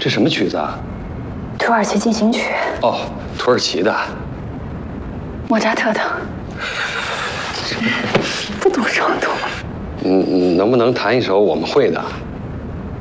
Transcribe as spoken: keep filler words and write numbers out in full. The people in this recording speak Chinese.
这什么曲子啊？ 土耳其进行曲。 哦，土耳其的。 莫扎特的。不懂程度。 嗯，能不能弹一首我们会的？